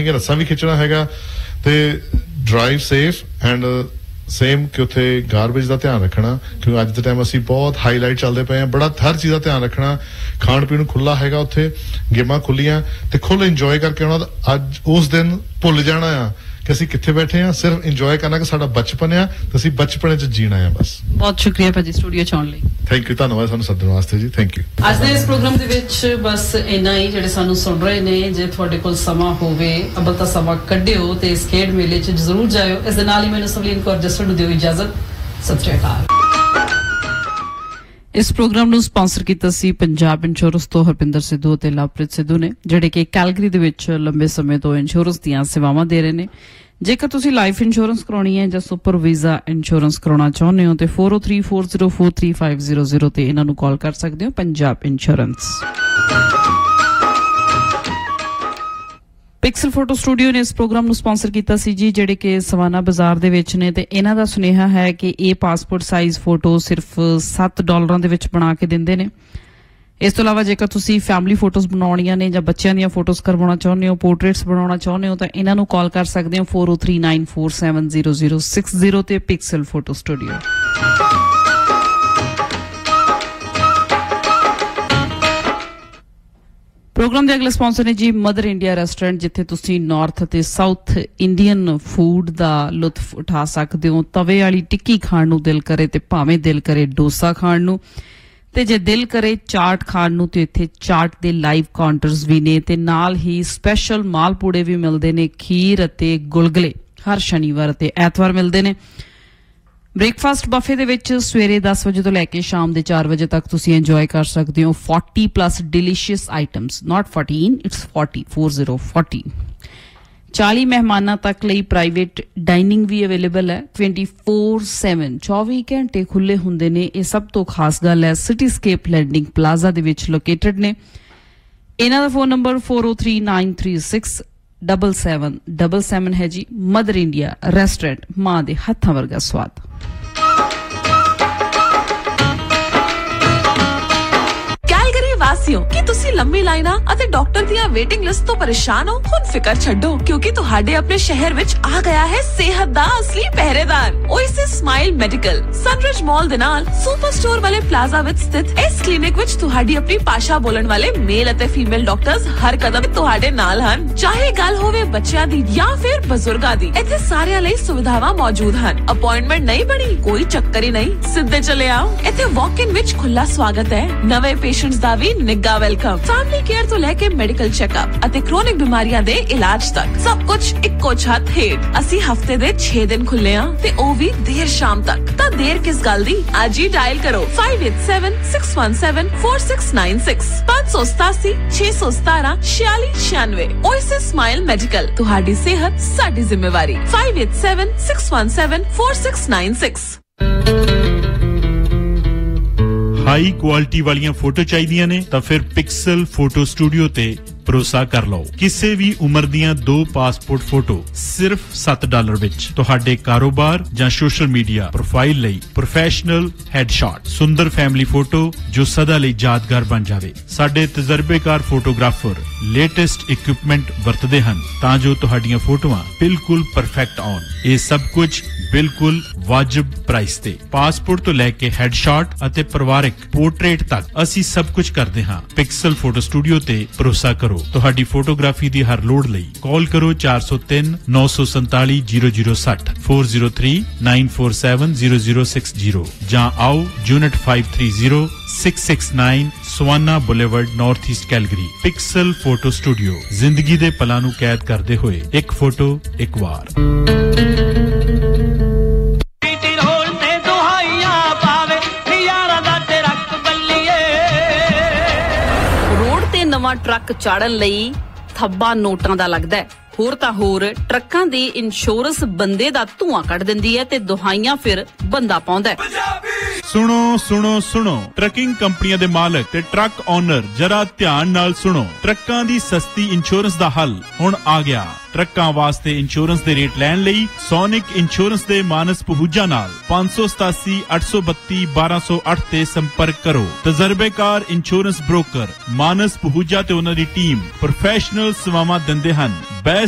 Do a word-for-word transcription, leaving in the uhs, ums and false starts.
ਹੈਗੀਆਂ, ਰੱਸਾਂ ਵੀ ਖਿੱਚਣਾ ਹੈਗਾ, ਤੇ ਡਰਾਈਵ ਸੇਫ ਐਂਡ ਸੇਮ ਕਿ ਉੱਥੇ ਗਾਰਬੇਜ ਦਾ ਧਿਆਨ ਰੱਖਣਾ, ਕਿਉਂਕਿ ਅੱਜ ਦੇ ਟਾਈਮ ਅਸੀਂ ਬਹੁਤ ਹਾਈਲਾਈਟ ਚੱਲਦੇ ਪਏ ਹਾਂ, ਬੜਾ ਹਰ ਚੀਜ਼ ਦਾ ਧਿਆਨ ਰੱਖਣਾ। ਖਾਣ ਪੀਣ ਖੁੱਲਾ ਹੈਗਾ, ਉੱਥੇ ਗੇਮਾਂ ਖੁੱਲੀਆਂ, ਤੇ ਖੁੱਲ ਇੰਜੋਏ ਕਰਕੇ ਆਉਣਾ। ਅੱਜ ਉਸ ਦਿਨ ਭੁੱਲ ਜਾਣਾ ਆ ਕਿ ਅਸੀਂ ਕਿੱਥੇ ਬੈਠੇ ਆ, ਸਿਰਫ ਇੰਜੋਏ ਕਰਨਾ ਕਿ ਸਾਡਾ ਬਚਪਨ ਆ ਤੇ ਅਸੀਂ ਬਚਪਨ 'ਚ ਜੀਣਾ ਆ ਬਸ। ਬਹੁਤ ਸ਼ੁਕਰੀਆ ਭਾਜੀ ਸਟੂਡੀਓ 'ਚ ਆਉਣ ਲਈ। ਥੈਂਕ ਯੂ, ਧੰਨਵਾਦ ਸਾਨੂੰ ਸੱਦਣ ਵਾਸਤੇ ਜੀ, ਥੈਂਕ ਯੂ। ਅੱਜ ਦੇ ਇਸ ਪ੍ਰੋਗਰਾਮ ਦੇ ਵਿੱਚ ਬਸ ਇੰਨਾ ਹੀ। ਜਿਹੜੇ ਸਾਨੂੰ ਸੁਣ ਰਹੇ ਨੇ, ਜੇ ਤੁਹਾਡੇ ਕੋਲ ਸਮਾਂ ਹੋਵੇ ਅਬਲ ਤਾਂ ਸਮਾਂ ਕੱਢਿਓ ਤੇ ਇਸ ਖੇਡ ਮੇਲੇ 'ਚ ਜ਼ਰੂਰ ਜਾਇਓ। ਇਸ ਦੇ ਨਾਲ ਹੀ ਮੈਨੂੰ ਸਵਲੀਨ ਕੌਰ ਜਸਟਰ ਨੂੰ ਦਿਓ ਇਜਾਜ਼ਤ। ਸਤਿ ਸ਼੍ਰੀ ਅਕਾਲ। ਇਸ ਪ੍ਰੋਗਰਾਮ ਨੂੰ ਸਪਾਂਸਰ ਕੀਤਾ ਸੀ ਪੰਜਾਬ ਇੰਸ਼ੋਰੈਂਸ ਤੋਂ ਹਰਪਿੰਦਰ ਸਿੱਧੂ ਅਤੇ ਲਵਪ੍ਰੀਤ ਸਿੱਧੂ ਨੇ, ਜਿਹੜੇ ਕਿ ਕੈਲਗਰੀ ਦੇ ਵਿੱਚ ਲੰਬੇ ਸਮੇਂ ਤੋਂ ਇੰਸ਼ੋਰੈਂਸ ਦੀਆਂ ਸੇਵਾਵਾਂ ਦੇ ਰਹੇ ਨੇ। ਜੇਕਰ ਤੁਸੀਂ ਲਾਈਫ ਇੰਸ਼ੋਰੈਂਸ ਕਰਾਉਣੀ ਹੈ ਜਾਂ ਸੁਪਰ ਵੀਜ਼ਾ ਇੰਸ਼ੋਰੈਂਸ ਕਰਾਉਣਾ ਚਾਹੁੰਦੇ ਹੋ ਤੇ four oh three four oh four three five zero zero ਤੇ ਇਹਨਾਂ ਨੂੰ ਕਾਲ ਕਰ ਸਕਦੇ ਹੋ। Punjab insurance. Pixel photo studio ਨੇ ਇਸ ਪ੍ਰੋਗਰਾਮ ਨੂੰ ਸਪਾਂਸਰ ਕੀਤਾ ਸੀ ਜੀ, ਜਿਹੜੇ ਕਿ ਸਵਾਨਾ ਬਾਜ਼ਾਰ ਦੇ ਵਿੱਚ ਨੇ, ਤੇ ਇਹਨਾਂ ਦਾ ਸੁਨੇਹਾ ਹੈ ਕਿ ਇਹ ਪਾਸਪੋਰਟ ਸਾਈਜ਼ ਫੋਟੋ ਸਿਰਫ ਸੱਤ ਡਾਲਰਾਂ ਦੇ ਵਿੱਚ ਬਣਾ ਕੇ ਦਿੰਦੇ ਨੇ। ਇਸ ਤੋਂ ਇਲਾਵਾ ਜੇਕਰ ਤੁਸੀਂ ਫੈਮਿਲੀ ਫੋਟੋਜ਼ ਬਣਾਉਣੀਆਂ ਨੇ ਜਾਂ ਬੱਚਿਆਂ ਦੀਆਂ ਫੋਟੋਜ਼ ਕਰਵਾਉਣਾ ਚਾਹੁੰਦੇ ਹੋ, ਪੋਰਟਰੇਟਸ ਬਣਾਉਣਾ ਚਾਹੁੰਦੇ ਹੋ, ਤਾਂ ਇਹਨਾਂ ਨੂੰ ਕਾਲ ਕਰ ਸਕਦੇ ਹੋ four oh three nine four seven zero zero six zero ਤੇ ਪਿਕਸਲ ਫੋਟੋ ਸਟੂਡੀਓ। ਪ੍ਰੋਗਰਾਮ ਦੇ ਅਗਲੇ ਸਪਾਂਸਰ ਨੇ ਜੀ ਮਦਰ ਇੰਡੀਆ ਰੈਸਟੋਰੈਂਟ, ਜਿੱਥੇ ਤੁਸੀਂ ਨਾਰਥ ਅਤੇ ਸਾਊਥ ਇੰਡੀਅਨ ਫੂਡ ਦਾ ਲੁਤਫ ਉਠਾ ਸਕਦੇ ਹੋ। ਤਵੇ ਵਾਲੀ ਟਿੱਕੀ ਖਾਣ ਨੂੰ ਦਿਲ ਕਰੇ ਤੇ ਭਾਵੇਂ ਦਿਲ ਕਰੇ ਡੋਸਾ ਖਾਣ ਨੂੰ, ਤੇ ਜੇ ਦਿਲ ਕਰੇ ਚਾਟ ਖਾਣ ਨੂੰ ਤੇ ਇੱਥੇ ਚਾਟ ਦੇ ਲਾਈਵ ਕਾਊਂਟਰਸ ਵੀ ਨੇ, ਤੇ ਨਾਲ ਹੀ ਸਪੈਸ਼ਲ ਮਾਲਪੂੜੇ ਵੀ ਮਿਲਦੇ ਨੇ। ਖੀਰ ਅਤੇ ਗੁਲਗਲੇ ਹਰ ਸ਼ਨੀਵਾਰ ਅਤੇ ਐਤਵਾਰ ਮਿਲਦੇ ਨੇ। ਬ੍ਰੇਕਫਾਸਟ ਬਫੇ ਦੇ ਵਿੱਚ ਸਵੇਰੇ ਦਸ ਵਜੇ ਤੋਂ ਲੈ ਕੇ ਸ਼ਾਮ ਦੇ ਚਾਰ ਵਜੇ ਤੱਕ ਤੁਸੀਂ ਇੰਜੋਏ ਕਰ ਸਕਦੇ ਹੋ forty plus delicious items, not fourteen, it's forty, four zero forty। ਚਾਲੀ ਮਹਿਮਾਨਾਂ ਤੱਕ ਲਈ ਪ੍ਰਾਈਵੇਟ ਡਾਈਨਿੰਗ ਵੀ ਅਵੇਲੇਬਲ ਹੈ। twenty-four seven ਚੌਵੀ ਘੰਟੇ ਖੁੱਲੇ ਹੁੰਦੇ ਨੇ। ਇਹ ਸਭ ਤੋਂ ਖਾਸ ਗੱਲ ਹੈ, ਸਿਟੀਸਕੇਪ ਲੈਂਡਿੰਗ ਪਲਾਜ਼ਾ ਦੇ ਵਿੱਚ ਲੋਕੇਟਡ ਨੇ। ਇਹਨਾਂ ਦਾ phone number four oh three nine three six seven seven seven seven ਹੈ ਜੀ। ਮਦਰ ਇੰਡੀਆ ਰੈਸਟੋਰੈਂਟ, ਮਾਂ ਦੇ ਹੱਥਾਂ ਵਰਗਾ ਸਵਾਦ। ਵਾਸੀਓ, ਕੀ ਤੁਸੀਂ ਲੰਮੀ ਲਾਈਨਾਂ ਅਤੇ ਡਾਕਟਰ ਦੀਆਂ ਵੇਟਿੰਗ ਲਿਸਟ ਤੋਂ ਪਰੇਸ਼ਾਨ ਹੋ? ਹੁਣ ਫਿਕਰ ਛੱਡੋ, ਕਿਉਂਕਿ ਤੁਹਾਡੇ ਆਪਣੇ ਸ਼ਹਿਰ ਵਿੱਚ ਆ ਗਿਆ ਹੈ ਸਿਹਤ ਦਾ ਅਸਲੀ ਪਹਿਰੇਦਾਰ, ਓਏਸਿਸ ਸਮਾਈਲ ਮੈਡੀਕਲ। ਸਨਰਿਜ ਮਾਲ ਦੇ ਨਾਲ ਸੁਪਰ ਸਟੋਰ ਵਾਲੇ ਪਲਾਜ਼ਾ ਵਿੱਚ ਸਥਿਤ ਇਸ ਕਲੀਨਿਕ ਵਿੱਚ ਤੁਹਾਡੀ ਆਪਣੀ ਭਾਸ਼ਾ ਬੋਲਣ ਵਾਲੇ ਮੇਲ ਅਤੇ ਫੀਮੇਲ ਡਾਕਟਰਸ ਹਰ ਕਦਮ ਤੁਹਾਡੇ ਨਾਲ ਹਨ। ਚਾਹੇ ਗੱਲ ਹੋਵੇ ਬੱਚਿਆਂ ਦੀ ਜਾਂ ਫਿਰ ਬਜ਼ੁਰਗਾਂ ਦੀ, ਇੱਥੇ ਸਾਰਿਆਂ ਲਈ ਸੁਵਿਧਾਵਾਂ ਮੌਜੂਦ ਹਨ। ਅਪਾਇੰਟਮੈਂਟ ਨਹੀਂ ਬਣੀ, ਕੋਈ ਚੱਕਰ ਹੀ ਨਹੀਂ, ਸਿੱਧੇ ਚਲੇ ਆਓ। ਇੱਥੇ ਵਾਕ ਇਨ ਵਿੱਚ ਖੁੱਲਾ ਸਵਾਗਤ ਹੈ। ਨਵੇਂ ਪੇਸ਼ੈਂਟਸ ਦਾ ਵੀ ਨਿੱਘਾ ਵੈਲਕਮ। ਫੈਮਿਲੀ ਕੇਅਰ ਤੋਂ ਲੈ ਕੇ ਮੈਡੀਕਲ ਚੈੱਕਅਪ ਅਤੇ ਕ੍ਰੋਨਿਕ ਬਿਮਾਰੀਆਂ ਦੇ ਇਲਾਜ ਤੱਕ ਸਭ ਕੁਝ ਇੱਕੋ ਛੱਤ ਹੇਠ। ਅਸੀਂ ਹਫਤੇ ਦੇ ਛੇ ਦਿਨ ਖੁੱਲੇ ਹਾਂ ਤੇ ਉਹ ਵੀ ਦੇਰ ਸ਼ਾਮ ਤੱਕ। ਤਾਂ ਦੇਰ ਕਿਸ ਗੱਲ ਦੀ, ਅੱਜ ਹੀ ਡਾਇਲ ਕਰੋ five eight seven six one seven four six nine six five seven seven six one seven ਛਿਆਲੀ ਛਿਆਨਵੇਂ। ਓਏਸਿਸ ਸਮਾਈਲ ਮੈਡੀਕਲ, ਤੁਹਾਡੀ ਸਿਹਤ ਸਾਡੀ ਜ਼ਿੰਮੇਵਾਰੀ। five eight seven six one seven four six nine six। High quality ਵਾਲੀਆਂ photo ਚਾਹੀਦੀਆਂ ਨੇ ਤਾਂ ਫਿਰ ਪਿਕਸਲ ਫੋਟੋ ਸਟੂਡੀਓ ਤੇ ਭਰੋਸਾ ਕਰ ਲਓ। ਕਿਸੇ ਵੀ ਉਮਰ ਦੀਆਂ ਦੋ ਪਾਸਪੋਰਟ ਫੋਟੋ ਸਿਰਫ ਸੱਤ ਡਾਲਰ ਵਿੱਚ ਤੁਹਾਡੇ ਕਾਰੋਬਾਰ ਜਾਂ ਸੋਸ਼ਲ ਮੀਡੀਆ ਪ੍ਰੋਫਾਈਲ ਲਈ ਪ੍ਰੋਫੈਸ਼ਨਲ ਹੈਡਸ਼ਾਟ, ਸੁੰਦਰ ਫੈਮਿਲੀ ਫੋਟੋ ਜੋ ਸਦਾ ਲਈ ਯਾਦਗਾਰ ਬਣ ਜਾਵੇ। ਸਾਡੇ ਤਜਰਬੇਕਾਰ ਫੋਟੋਗ੍ਰਾਫਰ ਲੇਟੈਸਟ ਇਕਵਿਪਮੈਂਟ ਵਰਤਦੇ ਹਨ ਤਾਂ ਜੋ ਤੁਹਾਡੀਆਂ ਫੋਟੋਆਂ ਬਿਲਕੁਲ ਪਰਫੈਕਟ ਆਉਣ। ਇਹ ਸਭ ਕੁਝ ਬਿਲਕੁਲ ਵਾਜਬ ਪ੍ਰਾਈਸ ਤੇ। ਪਾਸਪੋਰਟ ਤੋਂ ਲੈ ਕੇ ਹੈਡਸ਼ਾਟ ਅਤੇ ਪਰਿਵਾਰਕ ਪੋਰਟਰੇਟ ਤੱਕ ਅਸੀਂ ਸਭ ਕੁਝ ਕਰਦੇ ਹਾਂ। ਪਿਕਸਲ ਫੋਟੋ ਸਟੂਡੀਓ ਤੇ ਭਰੋਸਾ ਕਰੋ। ਤੁਹਾਡੀ ਫੋਟੋਗ੍ਰਾਫੀ ਦੀ ਹਰ ਲੋੜ ਲਈ ਕਾਲ ਕਰੋ four oh three nine four seven zero zero six zero four oh three nine four seven zero zero six zero ਜਾਂ ਆਓ unit five thirty six six nine savanna boulevard north East Calgary. Pixel photo studio, ਜ਼ਿੰਦਗੀ ਦੇ ਪਲਾਂ ਨੂੰ ਕੈਦ ਕਰਦੇ ਹੋਏ ਇੱਕ ਫੋਟੋ ਇੱਕ ਵਾਰ। ਨਵਾਂ ਟਰੱਕ ਚਾੜਨ ਲਈ ਥੱਬਾ ਨੋਟਾਂ ਦਾ ਲੱਗਦਾ ਹੈ। ਹੋਰ ਤਾਂ ਹੋਰ ਟਰੱਕਾਂ ਦੀ ਇੰਸ਼ੋਰੈਂਸ ਬੰਦੇ ਦਾ ਧੂਆਂ ਕੱਢ ਦਿੰਦੀ ਹੈ ਤੇ ਦੁਹਾਈਆਂ ਫਿਰ ਬੰਦਾ ਪਾਉਂਦਾ ਹੈ। ਸੁਣੋ ਸੁਣੋ ਸੁਣੋ, ਟਰੱਕਿੰਗ ਕੰਪਨੀਆਂ ਦੇ ਮਾਲਕ ਤੇ ਟਰੱਕ ਓਨਰ ਜਰਾ ਧਿਆਨ ਨਾਲ ਸੁਣੋ। ਟਰੱਕਾਂ ਦੀ ਸਸਤੀ ਇੰਸ਼ੋਰੈਂਸ ਦਾ ਹੱਲ ਹੁਣ ਆ ਗਿਆ। ਟਰੱਕਾਂ ਵਾਸਤੇ ਇੰਸ਼ੋਰੈਂਸ ਦੇ ਰੇਟ ਲੈਣ ਲਈ ਸੋਨਿਕ ਇੰਸ਼ੋਰੈਂਸ ਦੇ ਮਾਨਸ ਪਹੂਜਾ ਨਾਲ five seven seven eight two two one two zero eight ਤੇ ਸੰਪਰਕ ਕਰੋ। ਤਜਰਬੇਕਾਰ ਇੰਸ਼ੋਰੈਂਸ ਬ੍ਰੋਕਰ ਮਾਨਸ ਪਹੂਜਾ ਤੇ ਉਹਨਾਂ ਦੀ ਟੀਮ ਪ੍ਰੋਫੈਸ਼ਨਲ ਸੇਵਾਵਾਂ ਦਿੰਦੇ ਹਨ। ਬੈਸਟ